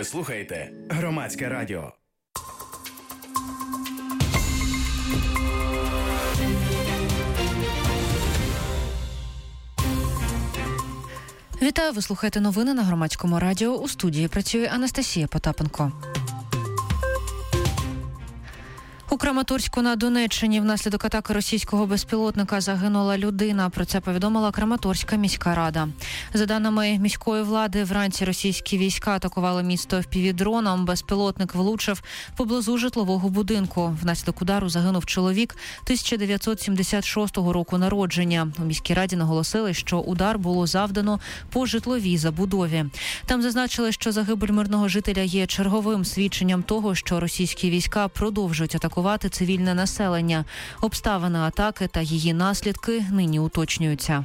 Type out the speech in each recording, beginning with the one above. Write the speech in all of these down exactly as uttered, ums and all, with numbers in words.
Ви слухаєте Громадське радіо. Вітаю, ви слухаєте новини на Громадському радіо. У студії працює Анастасія Потапенко. У Краматорську на Донеччині внаслідок атаки російського безпілотника загинула людина. Про це повідомила Краматорська міська рада. За даними міської влади, вранці російські війська атакували місто еф пі ві-дроном. Безпілотник влучив поблизу житлового будинку. Внаслідок удару загинув чоловік тисяча дев'ятсот сімдесят шостого року народження. У міській раді наголосили, що удар було завдано по житловій забудові. Там зазначили, що загибель мирного жителя є черговим свідченням того, що російські війська продовжують атакувати цивільне населення. Обставини атаки та її наслідки нині уточнюються.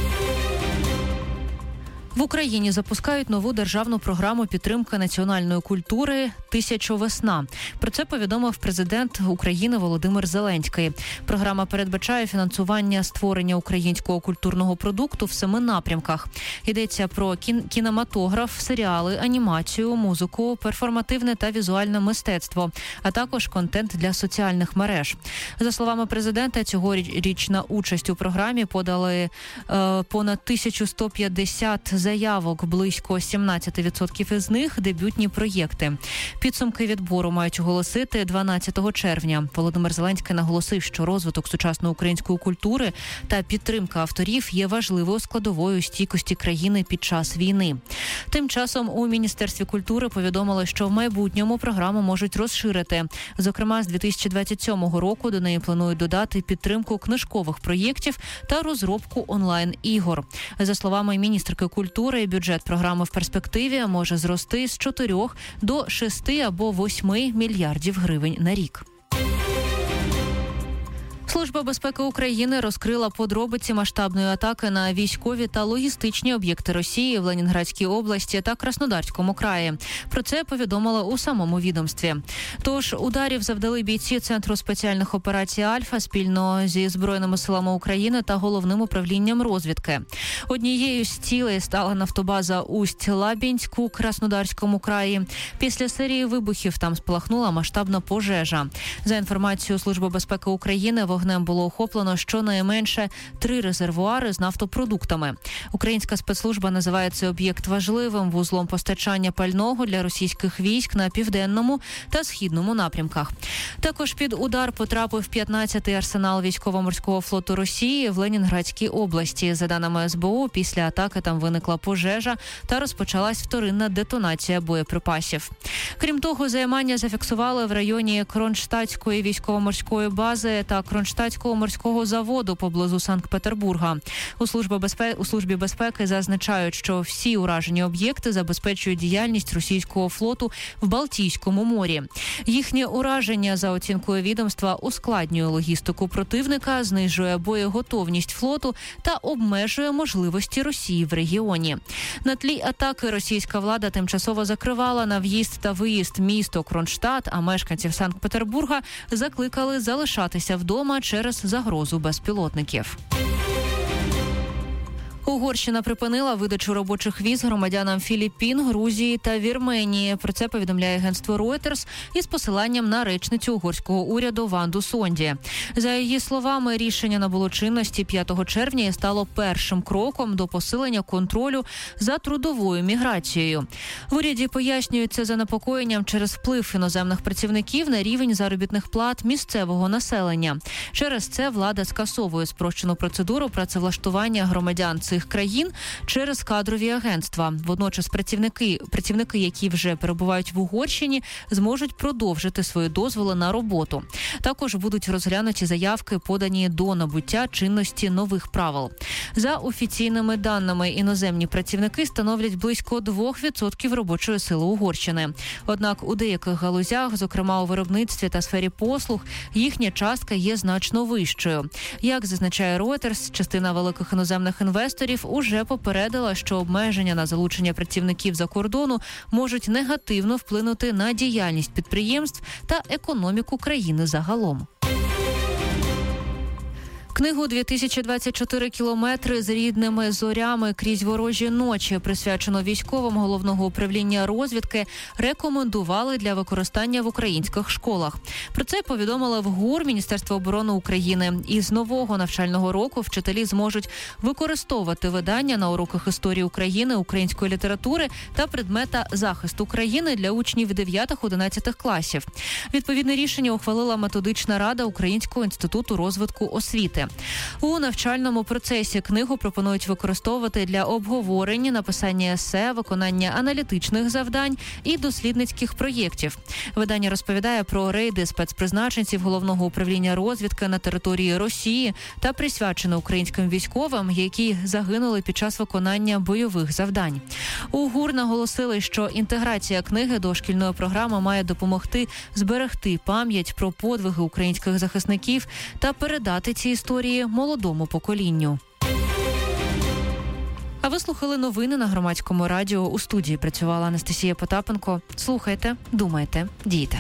В Україні запускають нову державну програму підтримки національної культури «Тисяча весна». Про це повідомив президент України Володимир Зеленський. Програма передбачає фінансування створення українського культурного продукту в семи напрямках. Йдеться про кін- кінематограф, серіали, анімацію, музику, перформативне та візуальне мистецтво, а також контент для соціальних мереж. За словами президента, цьогоріч на участь у програмі подали е, понад тисяча сто п'ятдесят заявок, близько сімнадцять відсотків із них – дебютні проєкти. Підсумки відбору мають оголосити дванадцятого червня. Володимир Зеленський наголосив, що розвиток сучасної української культури та підтримка авторів є важливою складовою стійкості країни під час війни. Тим часом у Міністерстві культури повідомили, що в майбутньому програму можуть розширити. Зокрема, з дві тисячі двадцять сьомого року до неї планують додати підтримку книжкових проєктів та розробку онлайн-ігор. За словами міністерки культури, бюджет програми в перспективі може зрости з чотирьох до шести або восьми мільярдів гривень на рік. Служба безпеки України розкрила подробиці масштабної атаки на військові та логістичні об'єкти Росії в Ленінградській області та Краснодарському краї. Про це повідомили у самому відомстві. Тож ударів завдали бійці Центру спеціальних операцій «Альфа» спільно зі Збройними силами України та Головним управлінням розвідки. Однією з цілей стала нафтобаза Усть-Лабінськ у Краснодарському краї. Після серії вибухів там спалахнула масштабна пожежа. За інформацією Служби безпеки України, вогнем було охоплено щонайменше три резервуари з нафтопродуктами. Українська спецслужба називає цей об'єкт важливим вузлом постачання пального для російських військ на південному та східному напрямках. Також під удар потрапив п'ятнадцятий арсенал військово-морського флоту Росії в Ленінградській області. За даними ес бе у, після атаки там виникла пожежа та розпочалась вторинна детонація боєприпасів. Крім того, займання зафіксували в районі Кронштадтської військово-морської бази та Кронштадтського морського заводу поблизу Санкт-Петербурга. У службі безпеки, у службі безпеки зазначають, що всі уражені об'єкти забезпечують діяльність російського флоту в Балтійському морі. Їхнє ураження, за оцінкою відомства, ускладнює логістику противника, знижує боєготовність флоту та обмежує можливості Росії в регіоні. На тлі атаки російська влада тимчасово закривала на в'їзд та виїзд місто Кронштадт, а мешканців Санкт-Петербурга закликали залишатися вдома через загрозу безпілотників. Угорщина припинила видачу робочих віз громадянам Філіппін, Грузії та Вірменії. Про це повідомляє агентство Reuters із посиланням на речницю угорського уряду Ванду Сонді. За її словами, рішення набуло чинності п'ятого червня і стало першим кроком до посилення контролю за трудовою міграцією. В уряді пояснюють це занепокоєнням через вплив іноземних працівників на рівень заробітних плат місцевого населення. Через це влада скасовує спрощену процедуру працевлаштування громадян цих країн через кадрові агентства. Водночас працівники, працівники, які вже перебувають в Угорщині, зможуть продовжити свої дозволи на роботу. Також будуть розглянуті заявки, подані до набуття чинності нових правил. За офіційними даними, іноземні працівники становлять близько двох відсотків робочої сили Угорщини. Однак у деяких галузях, зокрема у виробництві та сфері послуг, їхня частка є значно вищою. Як зазначає Reuters, частина великих іноземних інвесторів уже попередила, що обмеження на залучення працівників за кордону можуть негативно вплинути на діяльність підприємств та економіку країни загалом. Книгу «дві тисячі двадцять чотири кілометри з рідними зорями крізь ворожі ночі», присвячено військовим головного управління розвідки, рекомендували для використання в українських школах. Про це повідомили в ГУР Міністерства оборони України. Із нового навчального року вчителі зможуть використовувати видання на уроках історії України, української літератури та предмета захист України для учнів дев'ятих-одинадцятих класів. Відповідне рішення ухвалила методична рада Українського інституту розвитку освіти. У навчальному процесі книгу пропонують використовувати для обговорення, написання есе, виконання аналітичних завдань і дослідницьких проєктів. Видання розповідає про рейди спецпризначенців головного управління розвідки на території Росії та присвячено українським військовим, які загинули під час виконання бойових завдань. У ГУР наголосили, що інтеграція книги до шкільної програми має допомогти зберегти пам'ять про подвиги українських захисників та передати ці історії молодому поколінню. А ви слухали новини на Громадському радіо. У студії працювала Анастасія Потапенко. Слухайте, думайте, дійте.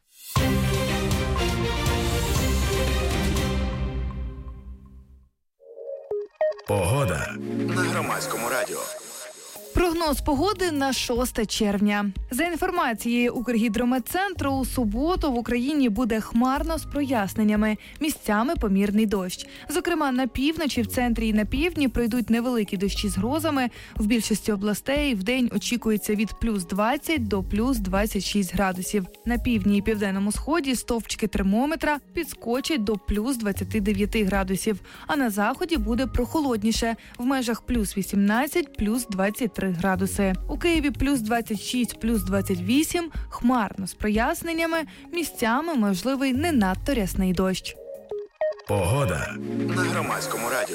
Погода на Громадському радіо. Прогноз погоди на шосте червня. За інформацією Укргідрометцентру, у суботу в Україні буде хмарно з проясненнями. Місцями помірний дощ. Зокрема, на півночі, в центрі і на півдні пройдуть невеликі дощі з грозами. В більшості областей вдень очікується від плюс двадцять до плюс двадцять шість градусів. На півдні і південному сході стовпчики термометра підскочать до плюс двадцять дев'ять градусів. А на заході буде прохолодніше. В межах плюс вісімнадцять, плюс двадцять три градуси. У Києві плюс двадцять шість, плюс двадцять вісім, хмарно з проясненнями, місцями можливий не надто рясний дощ. Погода на Громадському радіо.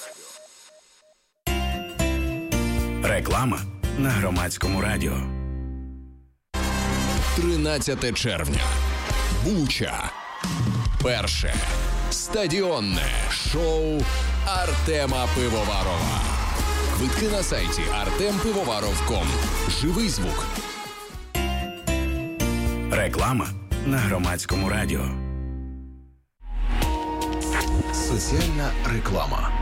Реклама на Громадському радіо. тринадцяте червня. Буча. Перше стадіонне шоу Артема Пивоварова. Квитки на сайті артем пивоваров крапка ком. Живий звук. Реклама на Громадському радіо. Соціальна реклама.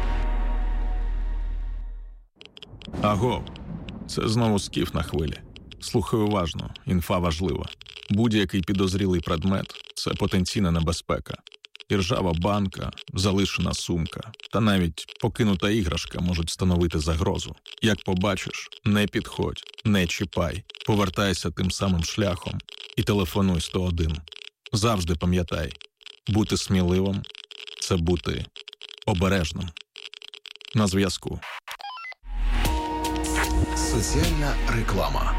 Аго, це знову скіф на хвилі. Слухай уважно, інфа важлива. Будь-який підозрілий предмет – це потенційна небезпека. І ржава банка, залишена сумка та навіть покинута іграшка можуть становити загрозу. Як побачиш, не підходь, не чіпай, повертайся тим самим шляхом і телефонуй сто один. Завжди пам'ятай, бути сміливим – це бути обережним. На зв'язку. Соціальна реклама.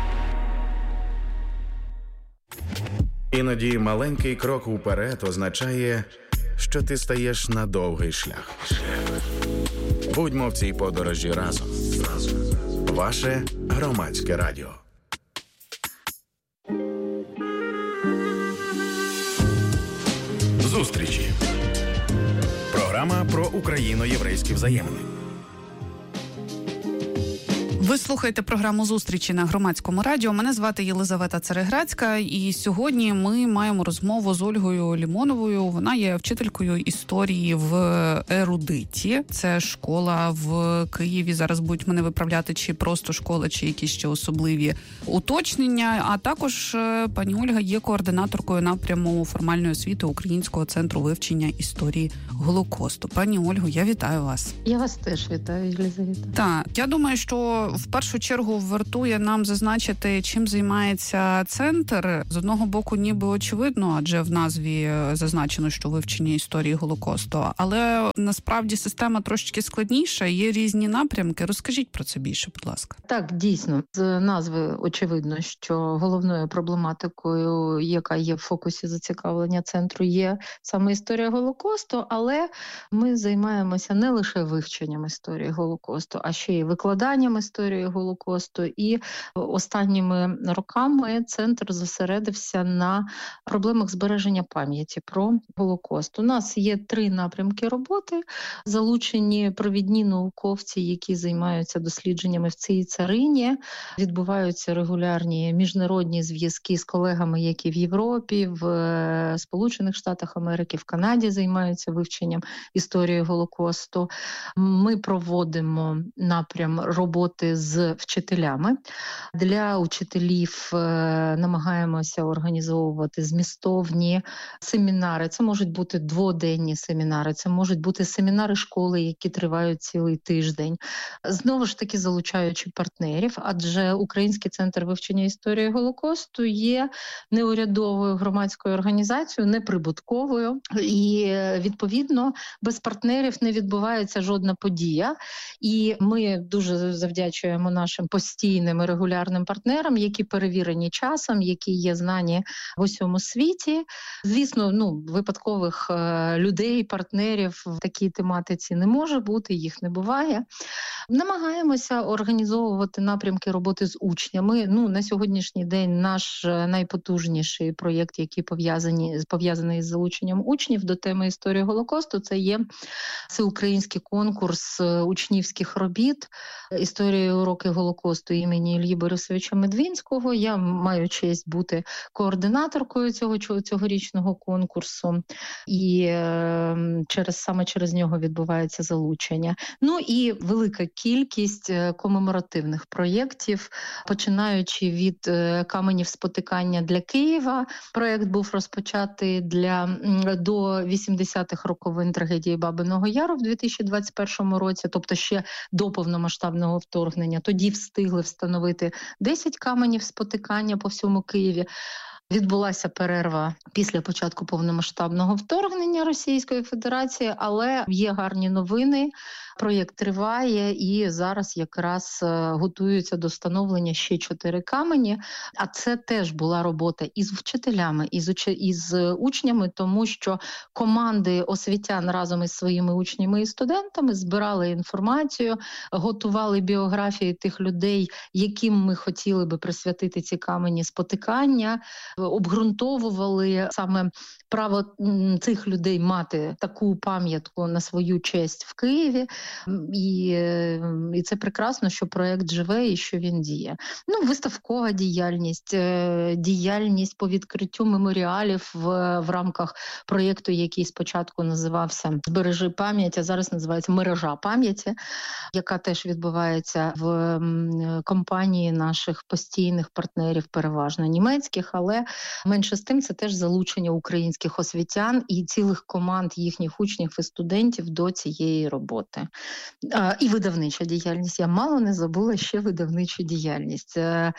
Іноді маленький крок уперед означає, що ти стаєш на довгий шлях. Будьмо в цій подорожі разом. Ваше Громадське радіо. Зустрічі. Програма про україно-єврейські взаємини. Ви слухаєте програму «Зустрічі» на Громадському радіо. Мене звати Єлизавета Цереграцька, і сьогодні ми маємо розмову з Ольгою Лімоновою. Вона є вчителькою історії в Ерудиті. Це школа в Києві. Зараз будуть мене виправляти, чи просто школа, чи якісь ще особливі уточнення. А також пані Ольга є координаторкою напряму формальної освіти Українського центру вивчення історії Голокосту. Пані Ольгу, я вітаю вас. Я вас теж вітаю, Єлизавета. Так, я думаю, що в першу чергу вартує нам зазначити, чим займається центр. З одного боку, ніби очевидно, адже в назві зазначено, що вивчення історії Голокосту. Але насправді система трошечки складніша, є різні напрямки. Розкажіть про це більше, будь ласка. Так, дійсно, з назви очевидно, що головною проблематикою, яка є в фокусі зацікавлення центру, є саме історія Голокосту, але ми займаємося не лише вивченням історії Голокосту, а ще й викладанням історії історії Голокосту. І останніми роками центр зосередився на проблемах збереження пам'яті про Голокост. У нас є три напрямки роботи, залучені провідні науковці, які займаються дослідженнями в цій царині. Відбуваються регулярні міжнародні зв'язки з колегами, які в Європі, в Сполучених Штатах Америки, в Канаді займаються вивченням історії Голокосту. Ми проводимо напрям роботи з вчителями. Для учителів намагаємося організовувати змістовні семінари. Це можуть бути дводенні семінари, це можуть бути семінари школи, які тривають цілий тиждень. Знову ж таки, залучаючи партнерів, адже Український центр вивчення історії Голокосту є неурядовою громадською організацією, неприбутковою, і, відповідно, без партнерів не відбувається жодна подія. І ми дуже завдячуємо нашим постійним і регулярним партнерам, які перевірені часом, які є знані в усьому світі. Звісно, ну, випадкових людей, партнерів в такій тематиці не може бути, їх не буває. Намагаємося організовувати напрямки роботи з учнями. Ну, на сьогоднішній день наш найпотужніший проєкт, який пов'язаний, пов'язаний з залученням учнів до теми історії Голокосту, це є всеукраїнський конкурс учнівських робіт «Історія уроки Голокосту» імені Іллі Борисовича Медвінського. Я маю честь бути координаторкою цього цьогорічного конкурсу, і через саме через нього відбувається залучення. Ну і велика кількість комеморативних проєктів, починаючи від каменів спотикання для Києва. Проєкт був розпочатий для до вісімдесятих роковин трагедії Бабиного Яру в дві тисячі двадцять першому році, тобто ще до повномасштабного вторгнення. Тоді встигли встановити десять каменів спотикання по всьому Києві. Відбулася перерва після початку повномасштабного вторгнення Російської Федерації, але є гарні новини. Проєкт триває і зараз якраз готуються до встановлення ще чотири камені. А це теж була робота із вчителями, із, уч... із учнями, тому що команди освітян разом із своїми учнями і студентами збирали інформацію, готували біографії тих людей, яким ми хотіли би присвятити ці камені спотикання, обґрунтовували саме право цих людей мати таку пам'ятку на свою честь в Києві. І, і це прекрасно, що проєкт живе і що він діє. Ну, виставкова діяльність, діяльність по відкриттю меморіалів в, в рамках проєкту, який спочатку називався «Збережи пам'ять», а зараз називається «Мережа пам'яті», яка теж відбувається в компанії наших постійних партнерів, переважно німецьких, але менше з тим це теж залучення українських освітян і цілих команд їхніх учнів і студентів до цієї роботи. І видавнича діяльність. Я мало не забула ще видавничу діяльність.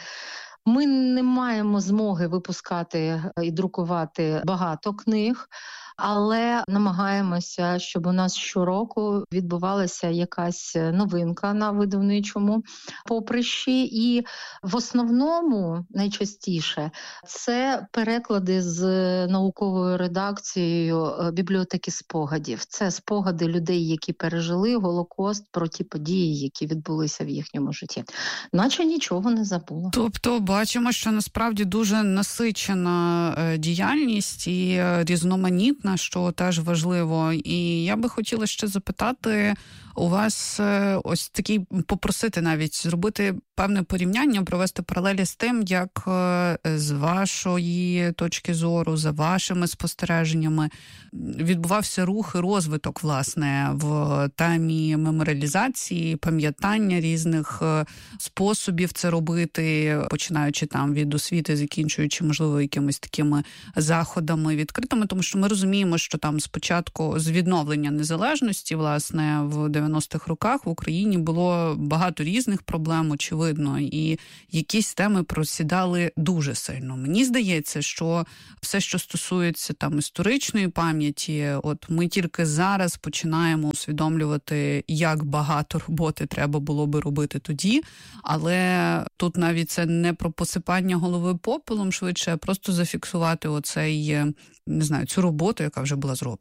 Ми не маємо змоги випускати і друкувати багато книг, але намагаємося, щоб у нас щороку відбувалася якась новинка на видавничому поприщі. І в основному, найчастіше, це переклади з науковою редакцією бібліотеки спогадів. Це спогади людей, які пережили Голокост, про ті події, які відбулися в їхньому житті. Наче нічого не забула. Тобто бачимо, що насправді дуже насичена діяльність і різноманітна, що теж важливо. І я би хотіла ще запитати у вас ось такий, попросити навіть зробити певне порівняння, провести паралелі з тим, як з вашої точки зору, за вашими спостереженнями відбувався рух і розвиток, власне, в темі меморіалізації, пам'ятання різних способів це робити, починаючи там від освіти, закінчуючи, можливо, якимись такими заходами відкритими, тому що ми розуміємо, що там спочатку з відновлення незалежності, власне, в дев'яностих роках в Україні було багато різних проблем, очевидно, і якісь теми просідали дуже сильно. Мені здається, що все, що стосується там історичної пам'яті, от ми тільки зараз починаємо усвідомлювати, як багато роботи треба було би робити тоді, але тут навіть це не про посипання голови попелом швидше, а просто зафіксувати оцей, не знаю, цю роботу, яка вже була зроблена.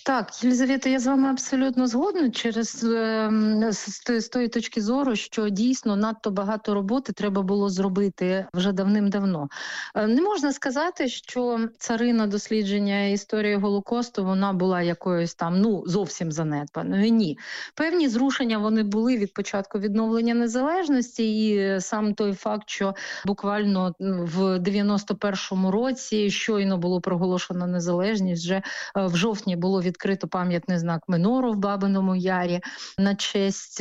Так, Єлизавета, я з вами абсолютно згодна через е, з, з тої точки зору, що дійсно надто багато роботи треба було зробити вже давним-давно. Е, не можна сказати, що царина дослідження історії Голокосту, вона була якоюсь там, ну, зовсім занедбаною. Ні. Певні зрушення вони були від початку відновлення незалежності, і сам той факт, що буквально в дев'яносто першому році щойно було проголошено незалежність, вже в жовтні було відкрито пам'ятний знак Минору в Бабиному Ярі на честь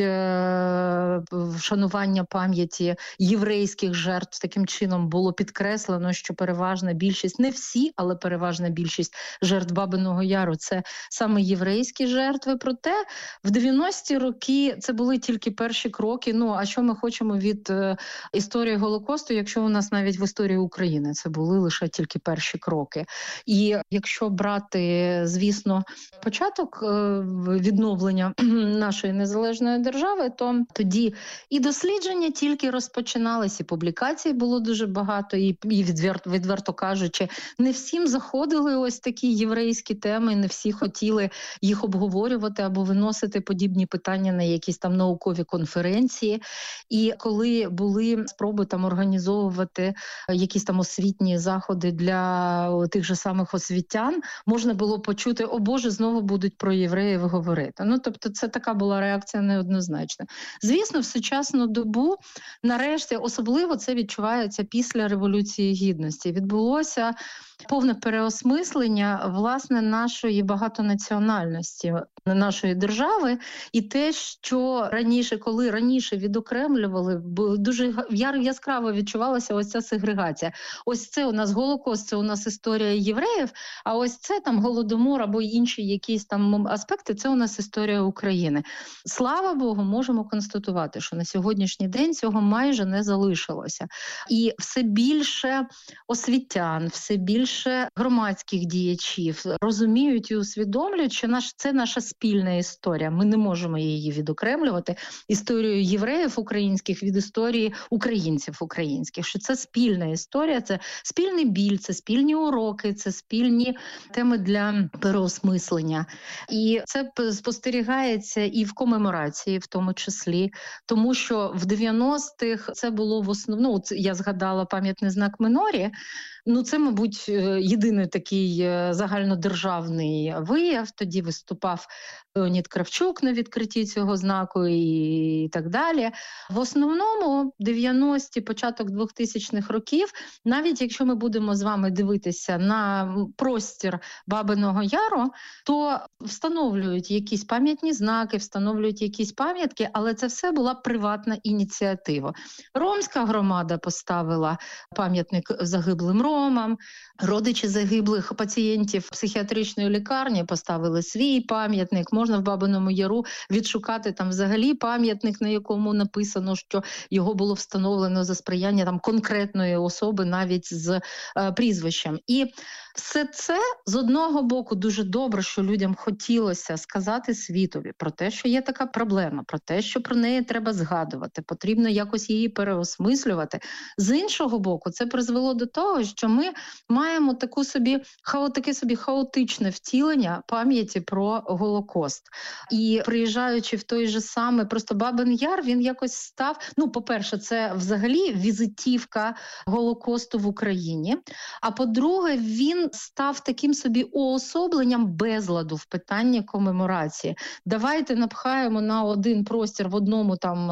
е- вшанування пам'яті єврейських жертв. Таким чином було підкреслено, що переважна більшість, не всі, але переважна більшість жертв Бабиного Яру – це саме єврейські жертви. Проте в дев'яності роки це були тільки перші кроки. Ну, а що ми хочемо від е- історії Голокосту, якщо у нас навіть в історії України це були лише тільки перші кроки. І якщо брати, звісно, початок відновлення нашої незалежної держави, то тоді і дослідження тільки розпочиналися, і публікацій було дуже багато, і, і відверто, відверто кажучи, не всім заходили ось такі єврейські теми, не всі хотіли їх обговорювати або виносити подібні питання на якісь там наукові конференції. І коли були спроби там організовувати якісь там освітні заходи для тих же самих освітян, можна було почути: о Боже, знову будуть про євреїв говорити. Ну, тобто це така була реакція неоднозначна. Звісно, в сучасну добу, нарешті, особливо це відчувається після Революції Гідності. Відбулося повне переосмислення, власне, нашої багатонаціональності, нашої держави, і те, що раніше, коли раніше відокремлювали, дуже яскраво відчувалася ось ця сегрегація. Ось це у нас Голокост, це у нас історія євреїв, а ось це там Голодомор або інші якісь там аспекти, це у нас історія України. Слава Богу, можемо констатувати, що на сьогоднішній день цього майже не залишилося. І все більше освітян, все більше громадських діячів розуміють і усвідомлюють, що наш, це наша спільна історія. Ми не можемо її відокремлювати, історію євреїв українських від історії українців українських, що це спільна історія, це спільний біль, це спільні уроки, це спільні теми для переосмислення. І це спостерігається і в комеморації в тому числі, тому що в дев'яностих це було в основному, ну, я згадала пам'ятний знак Минорі, ну це, мабуть, єдиний такий загальнодержавний вияв. Тоді виступав Леонід Кравчук на відкритті цього знаку і так далі. В основному дев'яності, початок двохтисячних років, навіть якщо ми будемо з вами дивитися на простір Бабиного Яру, то встановлюють якісь пам'ятні знаки, встановлюють якісь пам'ятки, але це все була приватна ініціатива. Ромська громада поставила пам'ятник загиблим ромам, родичі загиблих пацієнтів психіатричної лікарні поставили свій пам'ятник. Можна в Бабиному Яру відшукати там взагалі пам'ятник, на якому написано, що його було встановлено за сприяння там конкретної особи, навіть з е, прізвищем. І все це, з одного боку, дуже добре, що людям хотілося сказати світові про те, що є така проблема, про те, що про неї треба згадувати, потрібно якось її переосмислювати. З іншого боку, це призвело до того, що ми маємо таку собі, таке собі хаотичне втілення пам'яті про Голокост. І приїжджаючи в той же самий, просто Бабин Яр, він якось став, ну, по-перше, це взагалі візитівка Голокосту в Україні, а по-друге, він став таким собі уособленням безладу в питанні комеморації. Давайте напхаємо на один простір в одному там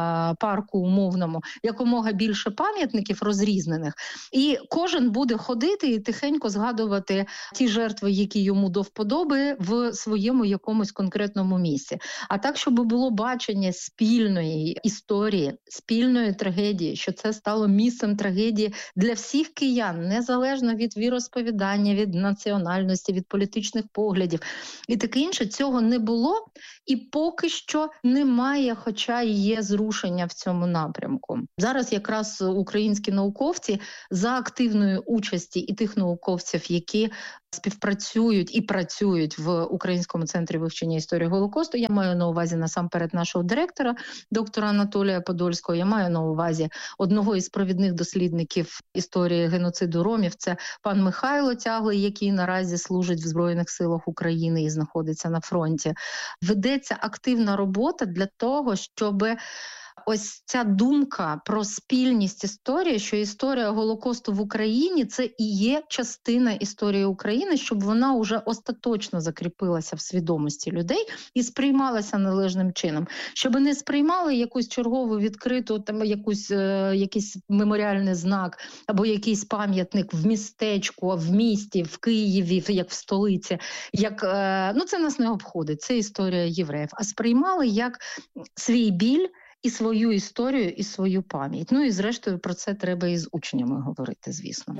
парку умовному якомога більше пам'ятників розрізнених, і кожен буде ходити і тихенько згадувати ті жертви, які йому до вподоби в своєму якомусь конкретному місці. А так, щоб було бачення спільної історії, спільної трагедії, що це стало місцем трагедії для всіх киян, незалежно від віросповідання, від національності, від політичних поглядів і таке інше, цього не було і поки що немає, хоча і є зрушення в цьому напрямку. Зараз якраз українські науковці за активною активної участі і тих науковців, які співпрацюють і працюють в Українському центрі вивчення історії Голокосту. Я маю на увазі насамперед нашого директора, доктора Анатолія Подольського. Я маю на увазі одного із провідних дослідників історії геноциду ромів. Це пан Михайло Тяглий, який наразі служить в Збройних силах України і знаходиться на фронті. Ведеться активна робота для того, щоб ось ця думка про спільність історії, що історія Голокосту в Україні – це і є частина історії України, щоб вона уже остаточно закріпилася в свідомості людей і сприймалася належним чином. Щоб не сприймали якусь чергову відкриту, там якусь, е, якийсь меморіальний знак або якийсь пам'ятник в містечку, в місті, в Києві, як в столиці. Як, е, ну, це нас не обходить, це історія євреїв. А сприймали як свій біль, і свою історію, і свою пам'ять. Ну і зрештою про це треба і з учнями говорити, звісно.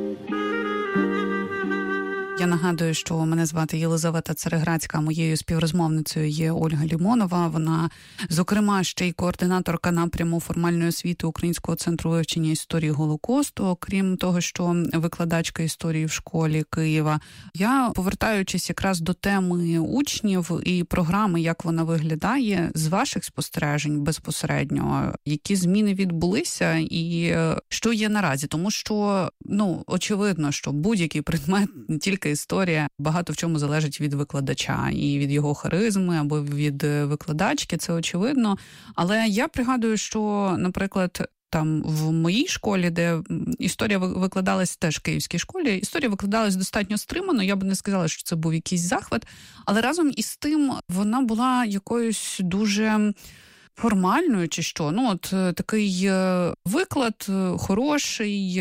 Я нагадую, що мене звати Єлизавета Цереграцька, моєю співрозмовницею є Ольга Лімонова. Вона, зокрема, ще й координаторка напряму формальної освіти Українського центру вивчення історії Голокосту, окрім того, що викладачка історії в школі Києва. Я, повертаючись якраз до теми учнів і програми, як вона виглядає, з ваших спостережень безпосередньо, які зміни відбулися і що є наразі? Тому що, ну, очевидно, що будь-який предмет, не тільки історія, багато в чому залежить від викладача і від його харизми або від викладачки, це очевидно. Але я пригадую, що, наприклад, там в моїй школі, де історія викладалась теж в київській школі, історія викладалась достатньо стримано, я б не сказала, що це був якийсь захват, але разом із тим вона була якоюсь дуже формальною чи що. Ну, от такий виклад хороший,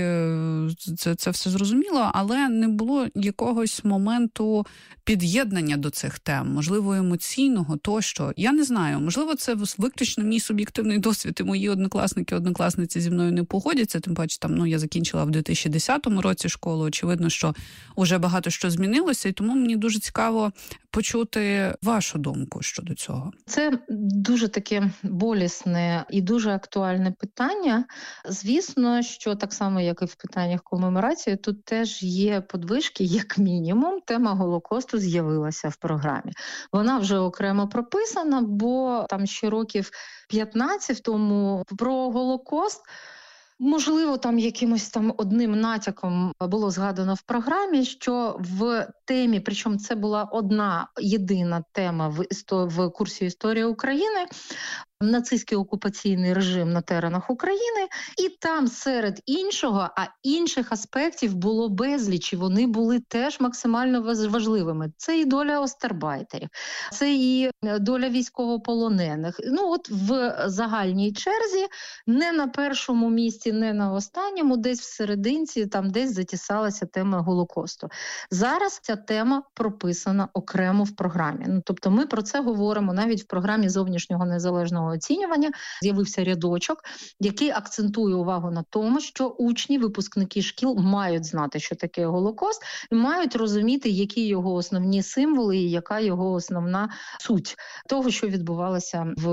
це, це все зрозуміло, але не було якогось моменту під'єднання до цих тем, можливо, емоційного тощо. Я не знаю, можливо, це виключно мій суб'єктивний досвід, і мої однокласники, однокласниці зі мною не погодяться, тим паче, там, ну, я закінчила в дві тисячі десятому році школу, очевидно, що вже багато що змінилося, і тому мені дуже цікаво почути вашу думку щодо цього. Це дуже таке болісне і дуже актуальне питання. Звісно, що так само, як і в питаннях комеморації, тут теж є подвижки, як мінімум, тема Голокосту з'явилася в програмі. Вона вже окремо прописана, бо там ще років п'ятнадцять тому про Голокост, можливо, там якимось там одним натяком було згадано в програмі, що в темі, причому це була одна єдина тема в, істо... в курсі «Історія України», нацистський окупаційний режим на теренах України, і там серед іншого, а інших аспектів було безліч, і вони були теж максимально важливими. Це і доля остарбайтерів, це і доля військовополонених. Ну от в загальній черзі, не на першому місці, не на останньому, десь в серединці, там десь затісалася тема Голокосту. Зараз ця тема прописана окремо в програмі. Ну, тобто ми про це говоримо навіть в програмі зовнішнього незалежного оцінювання. З'явився рядочок, який акцентує увагу на тому, що учні, випускники шкіл мають знати, що таке Голокост, і мають розуміти, які його основні символи і яка його основна суть того, що відбувалося в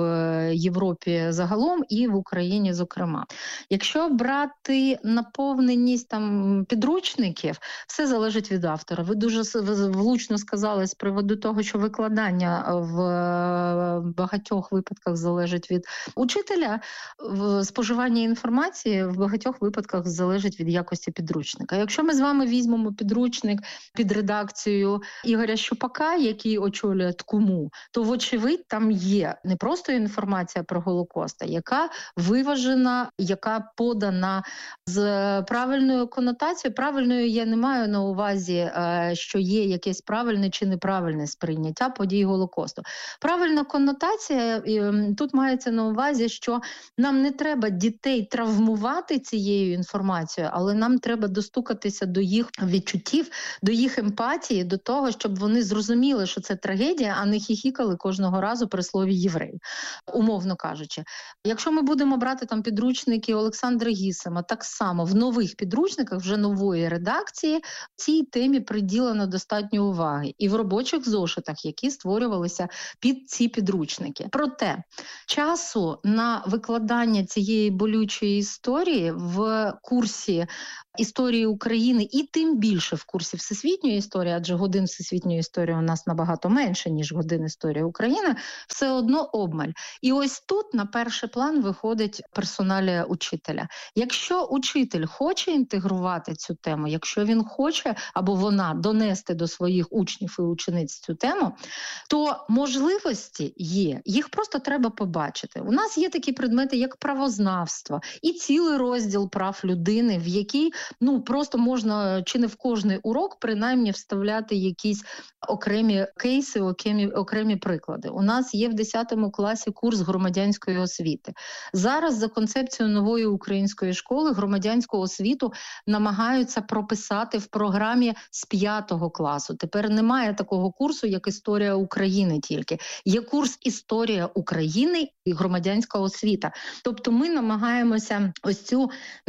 Європі загалом і в Україні зокрема. Якщо брати наповненість там підручників, все залежить від автора. Ви дуже влучно сказали з приводу того, що викладання в багатьох випадках залежить від учителя, споживання інформації в багатьох випадках залежить від якості підручника. Якщо ми з вами візьмемо підручник під редакцією Ігоря Щупака, який очолює ТКУМУ, то вочевидь там є не просто інформація про Голокост, а яка виважена, яка подана з правильною конотацією. Правильною я не маю на увазі, що є якесь правильне чи неправильне сприйняття подій Голокосту. Правильна конотація, тут мається на увазі, що нам не треба дітей травмувати цією інформацією, але нам треба достукатися до їх відчуттів, до їх емпатії, до того, щоб вони зрозуміли, що це трагедія, а не хіхікали кожного разу при слові «єврей», умовно кажучи. Якщо ми будемо брати там підручники Олександра Гісема, так само в нових підручниках, вже нової редакції, цій темі приділено достатньо уваги. І в робочих зошитах, які створювалися під ці підручники. Проте, Часу на викладання цієї болючої історії в курсі історії України і тим більше в курсі всесвітньої історії, адже годин всесвітньої історії у нас набагато менше, ніж годин історії України, все одно обмаль. І ось тут на перший план виходить персоналія учителя. Якщо учитель хоче інтегрувати цю тему, якщо він хоче або вона донести до своїх учнів і учениць цю тему, то можливості є, їх просто треба побачити. У нас є такі предмети, як правознавство, і цілий розділ прав людини, в який ну просто можна чи не в кожний урок принаймні вставляти якісь окремі кейси, окремі, окремі приклади. У нас є в десятому класі курс громадянської освіти. Зараз за концепцією нової української школи громадянську освіту намагаються прописати в програмі з п'ятого класу. Тепер немає такого курсу, як історія України тільки. Є курс історія України і громадянська освіта. Тобто ми намагаємося ось цю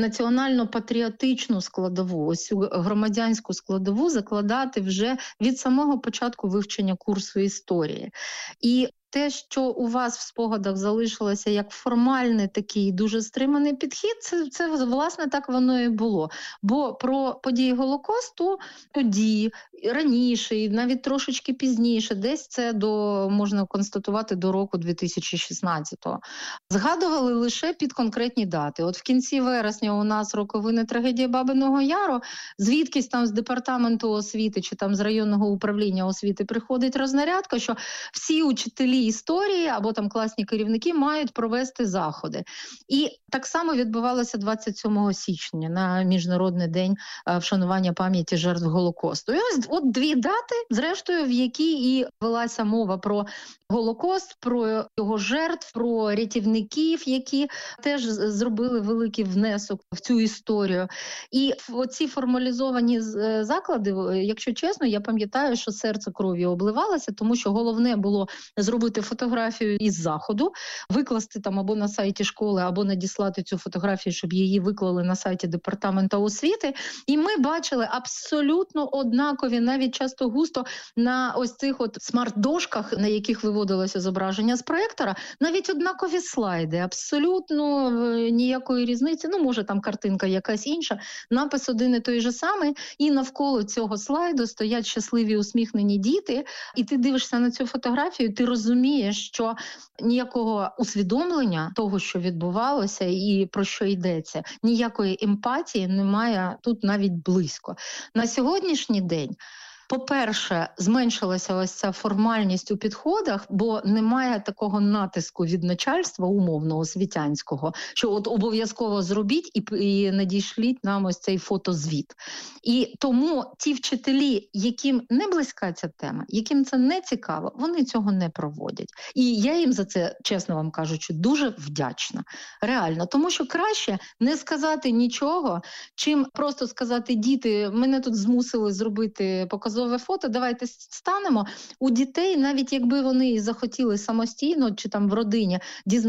національно-патріотичну складову, ось цю громадянську складову закладати вже від самого початку вивчення курсу історії. І те, що у вас в спогадах залишилося як формальний такий дуже стриманий підхід, це, це власне так воно і було. Бо про події Голокосту тоді, раніше, і навіть трошечки пізніше, десь це до, можна констатувати, до року дві тисячі шістнадцятого, згадували лише під конкретні дати. От в кінці вересня у нас роковини трагедії Бабиного Яру, звідкись там з департаменту освіти чи там з районного управління освіти приходить рознарядка, що всі учителі історії або там класні керівники мають провести заходи. І так само відбувалося двадцять сьомого січня на Міжнародний день вшанування пам'яті жертв Голокосту. І ось от дві дати, зрештою, в які і велася мова про Голокост, про його жертв, про рятівників, які теж зробили великий внесок в цю історію. І оці формалізовані заклади, якщо чесно, я пам'ятаю, що серце кров'ю обливалося, тому що головне було зробити фотографію із заходу, викласти там або на сайті школи, або надіслати цю фотографію, щоб її виклали на сайті департаменту освіти. І ми бачили абсолютно однакові, навіть часто густо на ось цих от смарт-дошках, на яких виводилося зображення з проєктора, навіть однакові слайди, абсолютно ніякої різниці, ну може там картинка якась інша, напис один і той же самий, і навколо цього слайду стоять щасливі усміхнені діти, і ти дивишся на цю фотографію, ти розумієш, що ніякого усвідомлення того, що відбувалося і про що йдеться, ніякої емпатії немає тут навіть близько. На сьогоднішній день, по-перше, зменшилася ось ця формальність у підходах, бо немає такого натиску від начальства умовного освітянського, що от обов'язково зробіть і, і надішліть нам ось цей фотозвіт. І тому ті вчителі, яким не близька ця тема, яким це не цікаво, вони цього не проводять. І я їм за це, чесно вам кажучи, дуже вдячна. Реально. Тому що краще не сказати нічого, чим просто сказати: діти, мене тут змусили зробити показове фото, давайте станемо. У дітей, навіть якби вони захотіли самостійно чи там в родині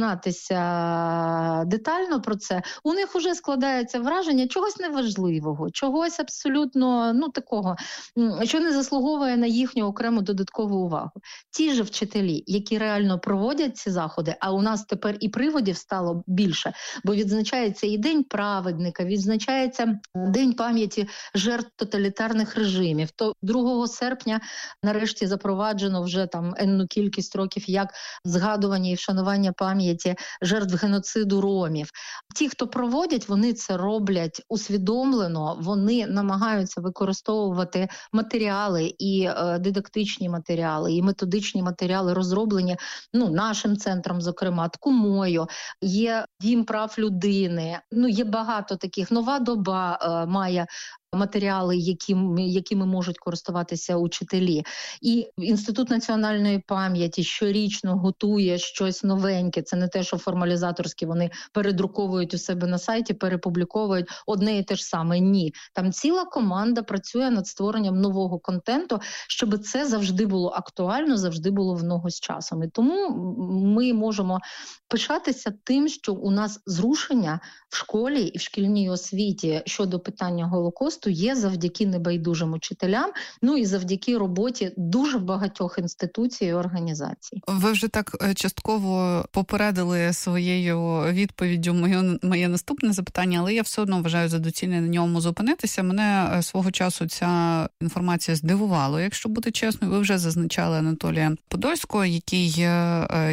дізнатися детально про це, у них вже складається враження чогось неважливого, чогось абсолютно, ну, такого, що не заслуговує на їхню окрему додаткову увагу. Ті ж вчителі, які реально проводять ці заходи, а у нас тепер і приводів стало більше, бо відзначається і День праведника, відзначається День пам'яті жертв тоталітарних режимів, то другого серпня нарешті запроваджено вже там енну кількість років як згадування і вшанування пам'яті жертв геноциду ромів. Ті, хто проводять, вони це роблять усвідомлено, вони намагаються використовувати матеріали і е, дидактичні матеріали, і методичні матеріали, розроблені ну, нашим центром, зокрема, ТКУМОю, є Дім прав людини, ну, є багато таких. Нова доба е, має матеріали, яким, якими можуть користуватися учителі. І Інститут національної пам'яті щорічно готує щось новеньке. Це не те, що формалізаторські вони передруковують у себе на сайті, перепубліковують одне і те ж саме. Ні. Там ціла команда працює над створенням нового контенту, щоб це завжди було актуально, завжди було в ногу з часом. І тому ми можемо пишатися тим, що у нас зрушення в школі і в шкільній освіті щодо питання Голокосту Голокосту є завдяки небайдужим учителям, ну і завдяки роботі дуже багатьох інституцій і організацій. Ви вже так частково попередили своєю відповіддю моє, моє наступне запитання, але я все одно вважаю за доцільне на ньому зупинитися. Мене свого часу ця інформація здивувала. Якщо бути чесною, ви вже зазначали Анатолія Подольського, який